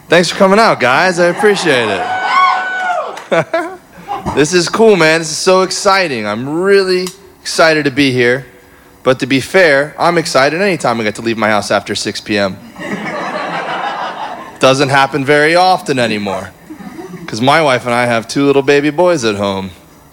Thanks for coming out, guys. I appreciate it. This is cool, man. This is so exciting. I'm really excited to be here. But to be fair, I'm excited anytime I get to leave my house after 6 p.m. Doesn't happen very often anymore. Because my wife and I have 2 little baby boys at home.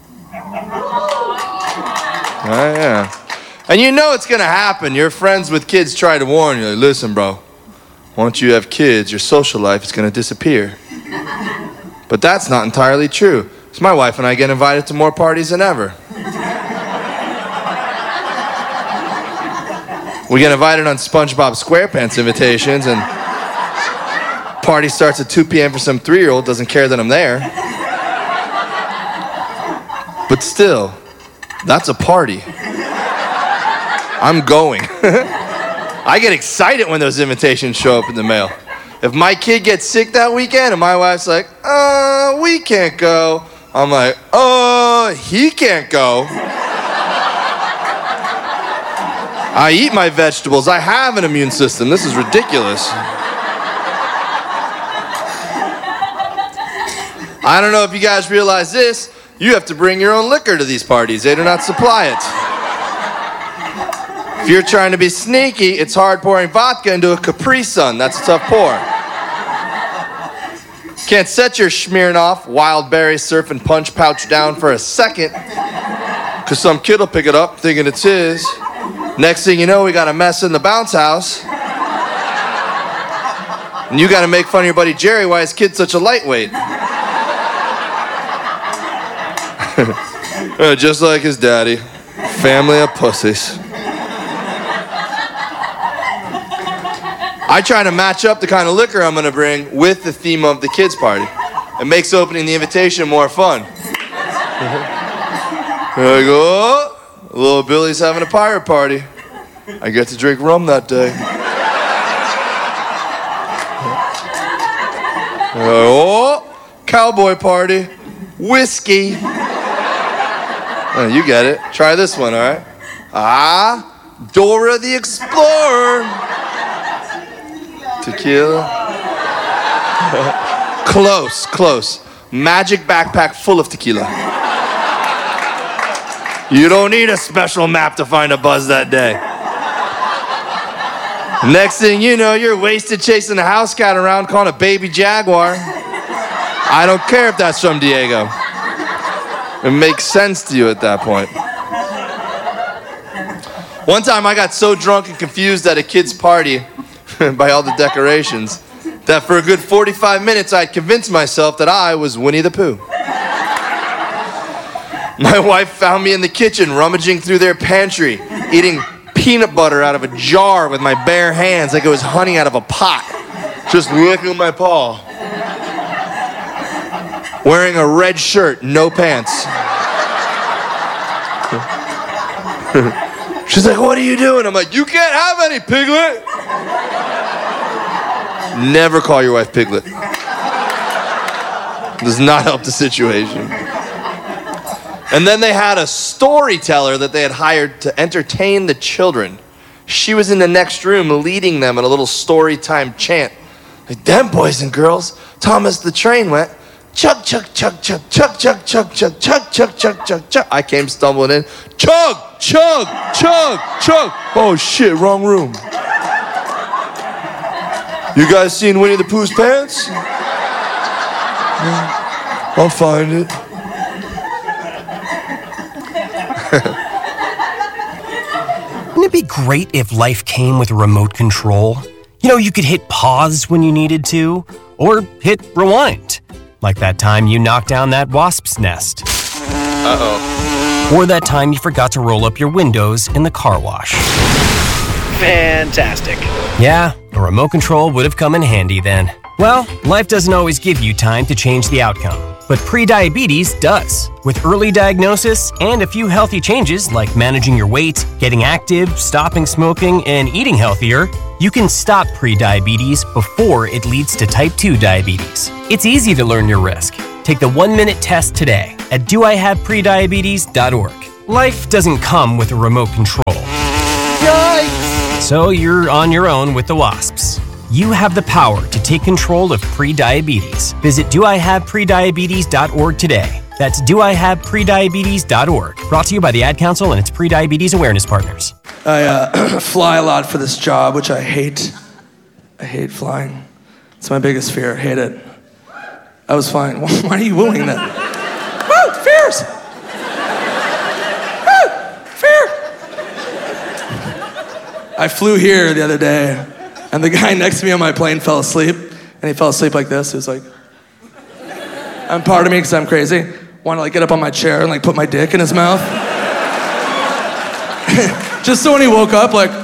Oh, yeah. And you know it's going to happen. Your friends with kids try to warn you. Like, listen, bro. Once you have kids, your social life is going to disappear. But that's not entirely true. Because my wife and I get invited to more parties than ever. We get invited on SpongeBob SquarePants invitations, and party starts at 2 p.m. for some 3-year-old, doesn't care that I'm there. But still, that's a party. I'm going. I get excited when those invitations show up in the mail. If my kid gets sick that weekend and my wife's like, we can't go. I'm like, he can't go. I eat my vegetables. I have an immune system. This is ridiculous. I don't know if you guys realize this. You have to bring your own liquor to these parties. They do not supply it. If you're trying to be sneaky, it's hard pouring vodka into a Capri Sun. That's a tough pour. Can't set your Smirnoff wild berry surf and punch pouch down for a second, because some kid will pick it up thinking it's his. Next thing you know, we got a mess in the bounce house. And you got to make fun of your buddy Jerry why his kid's such a lightweight. Just like his daddy. Family of pussies. I try to match up the kind of liquor I'm going to bring with the theme of the kids' party. It makes opening the invitation more fun. There we go. Little Billy's having a pirate party. I get to drink rum that day. Cowboy party. Whiskey. You get it. Try this one, all right? Dora the Explorer. Tequila. Close. Magic backpack full of tequila. You don't need a special map to find a buzz that day. Next thing you know, you're wasted chasing a house cat around calling a baby jaguar. I don't care if that's from Diego. It makes sense to you at that point. One time I got so drunk and confused at a kid's party by all the decorations that for a good 45 minutes I'd convinced myself that I was Winnie the Pooh. My wife found me in the kitchen rummaging through their pantry, eating peanut butter out of a jar with my bare hands like it was honey out of a pot, just licking my paw. Wearing a red shirt, no pants. She's like, what are you doing? I'm like, you can't have any, Piglet. Never call your wife Piglet. Does not help the situation. And then they had a storyteller that they had hired to entertain the children. She was in the next room leading them in a little story time chant. Like, them boys and girls, Thomas the train went, chug, chug, chug, chug, chug, chug, chug, chug, chug, chug, chug, chug, chug. I came stumbling in. Chug, chug, chug, chug. Oh shit, wrong room. You guys seen Winnie the Pooh's pants? I'll find it. Wouldn't it be great if life came with a remote control? You know, you could hit pause when you needed to, or hit rewind. Like that time you knocked down that wasp's nest. Uh-oh. Or that time you forgot to roll up your windows in the car wash. Fantastic. Yeah, a remote control would have come in handy then. Well, life doesn't always give you time to change the outcome, but prediabetes does. With early diagnosis and a few healthy changes like managing your weight, getting active, stopping smoking, and eating healthier, you can stop prediabetes before it leads to type 2 diabetes. It's easy to learn your risk. Take the 1-minute test today at doihaveprediabetes.org. Life doesn't come with a remote control. Yikes! So you're on your own with the wasps. You have the power to take control of prediabetes. Visit doihaveprediabetes.org today. That's doihaveprediabetes.org. Brought to you by the Ad Council and its prediabetes awareness partners. I fly a lot for this job, which I hate. I hate flying. It's my biggest fear. I hate it. I was flying. Why are you wooing that? Woo! Fears! Woo! Fear! I flew here the other day, and the guy next to me on my plane fell asleep, and he fell asleep like this. He was like, and part of me, because I'm crazy, wanted to like get up on my chair and like put my dick in his mouth. Just so when he woke up, like,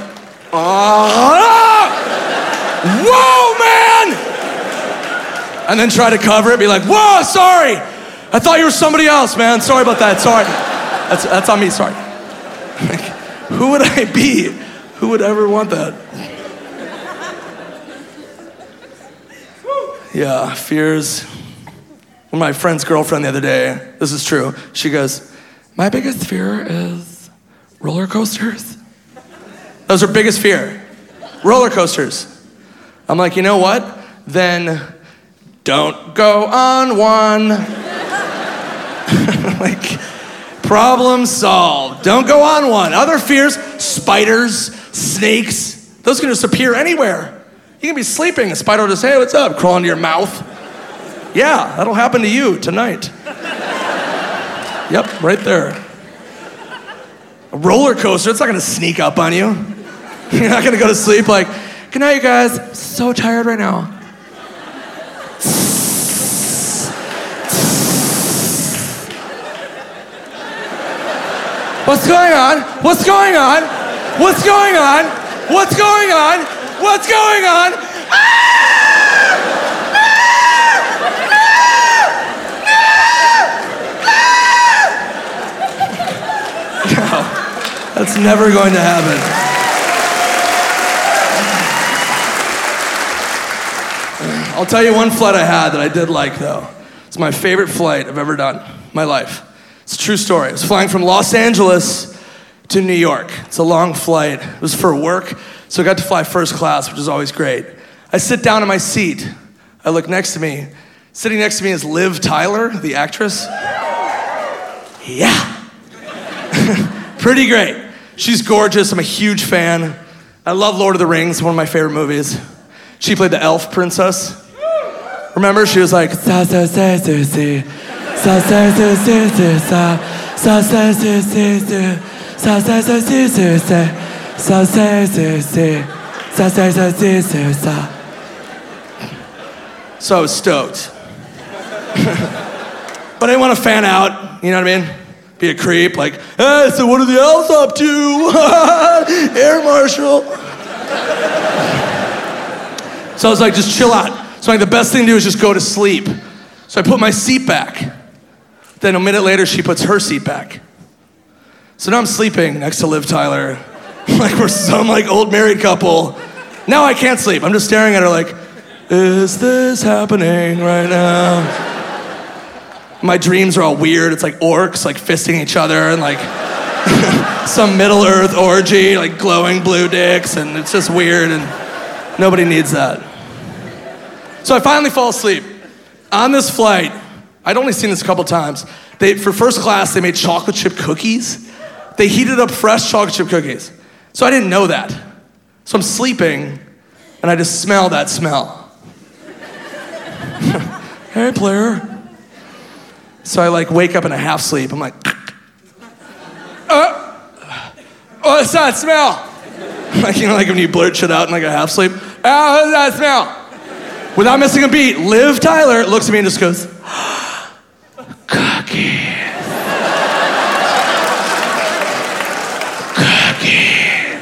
whoa, man! And then try to cover it, be like, whoa, sorry! I thought you were somebody else, man. Sorry about that, sorry. That's on me, sorry. Like, who would I be? Who would ever want that? Yeah, fears. Well, my friend's girlfriend the other day, this is true, she goes, my biggest fear is roller coasters. That was her biggest fear, roller coasters. I'm like, you know what? Then don't go on one. Like, problem solved. Don't go on one. Other fears, spiders, snakes, those can just appear anywhere. You can be sleeping, a spider will just, hey, what's up? Crawl into your mouth. Yeah, that'll happen to you tonight. Yep, right there. A roller coaster, it's not gonna sneak up on you. You're not gonna go to sleep like, good night, you guys. I'm so tired right now. What's going on? What's going on? What's going on? What's going on? What's going on? No, that's never going to happen. I'll tell you one flight I had that I did like, though. It's my favorite flight I've ever done in my life. It's a true story. I was flying from Los Angeles to New York. It's a long flight. It was for work, so I got to fly first class, which is always great. I sit down in my seat. I look next to me. Sitting next to me is Liv Tyler, the actress. Yeah. Pretty great. She's gorgeous. I'm a huge fan. I love Lord of the Rings, one of my favorite movies. She played the elf princess. Remember? She was like, sa sa sa sa sa sa sa sa sa sa sa sa sa sa sa sa sa sa. So I was stoked. But I didn't want to fan out, you know what I mean? Be a creep, like, hey, so what are the elves up to? Air Marshal. So I was like, just chill out. So like, the best thing to do is just go to sleep. So I put my seat back. Then a minute later, she puts her seat back. So now I'm sleeping next to Liv Tyler. Like we're some like old married couple. Now I can't sleep. I'm just staring at her like, is this happening right now? My dreams are all weird. It's like orcs like fisting each other and like some Middle Earth orgy, like glowing blue dicks, and it's just weird and nobody needs that. So I finally fall asleep. On this flight, I'd only seen this a couple times. For first class, they made chocolate chip cookies. They heated up fresh chocolate chip cookies. So I didn't know that. So I'm sleeping, and I just smell that smell. Hey, player. So I like wake up in a half sleep. I'm like, what's that smell? Like, you know, like when you blurt shit out in like a half sleep. What's that smell? Without missing a beat, Liv Tyler looks at me and just goes, cookies. Cookies.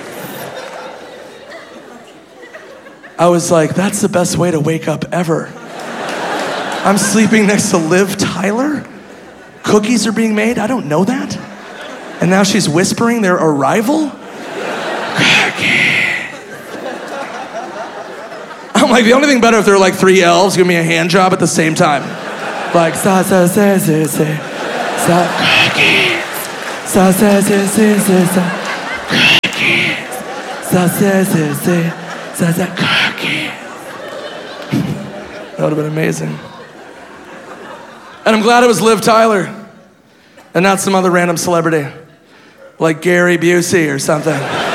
I was like, that's the best way to wake up ever. I'm sleeping next to Liv Tyler? Cookies are being made? I don't know that. And now she's whispering their arrival? Cookies. I'm like, the only thing better if there were like 3 elves giving me a hand job at the same time. Like, sa sa sa sa sa sa cookies. Sa sa sa sa sa sa cookies. Sa sa sa sa sa sa cookies. That would have been amazing. And I'm glad it was Liv Tyler and not some other random celebrity like Gary Busey or something.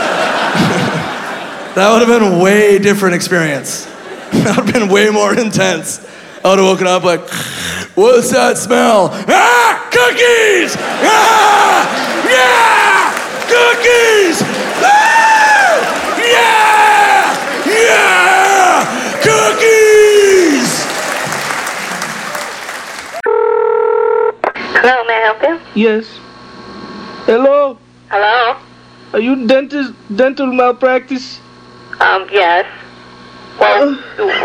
That would have been a way different experience. That would have been way more intense. I would have woken up like, what's that smell? Ah, cookies! Ah, yeah! Cookies! Ah, yeah! Yeah! Cookies! Hello, may I help you? Yes. Hello? Hello? Are you dental malpractice? Yes. Well,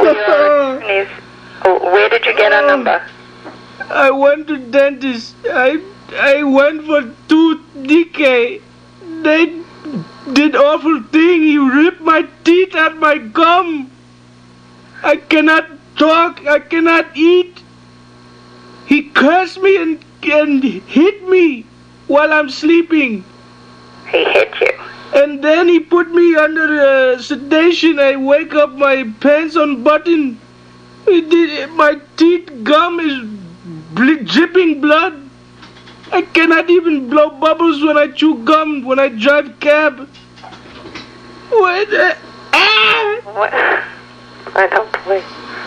where did you get our number? I went to dentist. I went for tooth decay. They did awful thing. He ripped my teeth out my gum. I cannot talk. I cannot eat. He cursed me and hit me while I'm sleeping. He hit you. And then he put me under sedation. I wake up, my pants unbuttoned. My teeth gum is dripping blood. I cannot even blow bubbles when I chew gum, when I drive cab. What? I don't believe.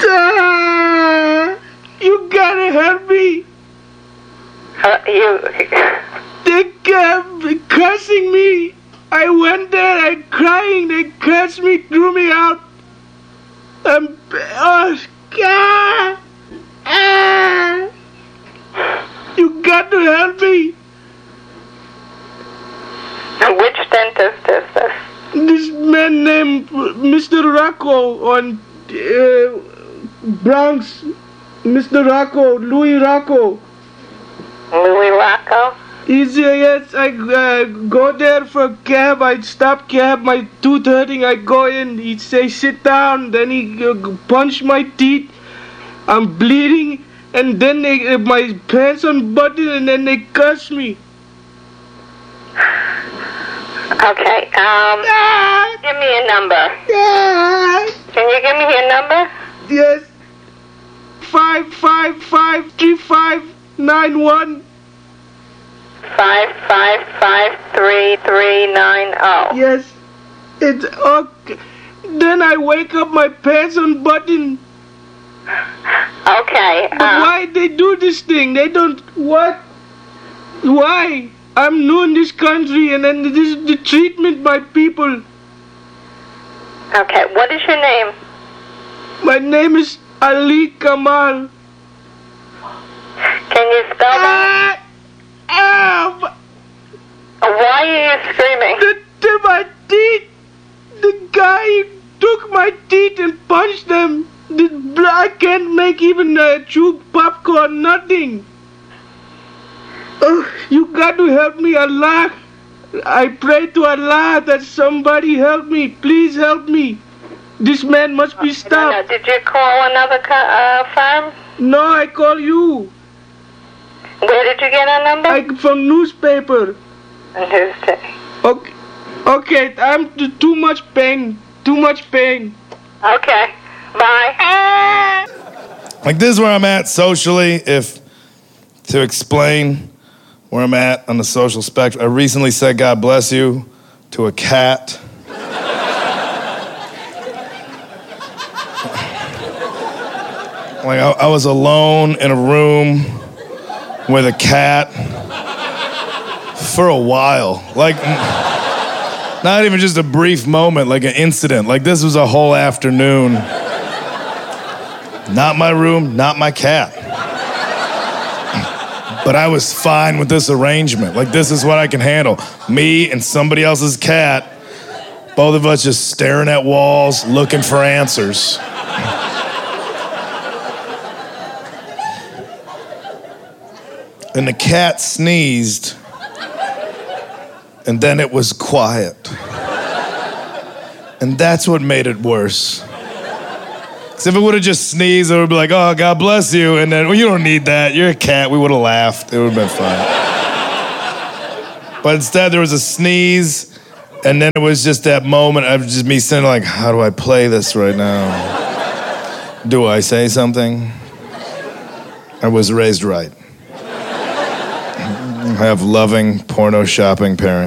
You gotta help me. They kept cursing me. I went there, I crying, they cursed me, threw me out. You got to help me. Which dentist is this? This man named Mr. Rocco on Bronx. Mr. Rocco, Louis Rocco. Louis Rocco? Yes, I go there for a cab. I stop cab, my tooth hurting. I go in, he say sit down. Then he punch my teeth. I'm bleeding, and then my pants unbuttoned, and then they cuss me. Okay, give me a number. Can you give me your number? Yes. 5553591. 5553390. Yes. It's okay. Then I wake up, my pants unbuttoned. Okay. But why they do this thing? They don't. What? Why? I'm new in this country, and then this is the treatment by people. Okay. What is your name? My name is Ali Kamal. Can you spell that? Why are you screaming? My teeth. The guy took my teeth and punched them. I can't make even chew popcorn, nothing. You got to help me, Allah. I pray to Allah that somebody help me. Please help me. This man must be stopped. No. Did you call another firm? No, I call you. Where did you get our number? From newspaper. Newspaper. Okay, I'm too much pain. Too much pain. Okay, bye. Like, this is where I'm at socially, to explain where I'm at on the social spectrum. I recently said God bless you to a cat. Like, I was alone in a room with a cat for a while. Like, not even just a brief moment, like an incident. Like, this was a whole afternoon. Not my room, not my cat. But I was fine with this arrangement. Like, this is what I can handle. Me and somebody else's cat, both of us just staring at walls, looking for answers. And the cat sneezed, and then it was quiet. And that's what made it worse. Because if it would have just sneezed, it would be like, oh, God bless you. And then, well, you don't need that. You're a cat. We would have laughed. It would have been fun. But instead, there was a sneeze, and then it was just that moment of just me saying, like, how do I play this right now? Do I say something? I was raised right. I have loving, porno shopping parents.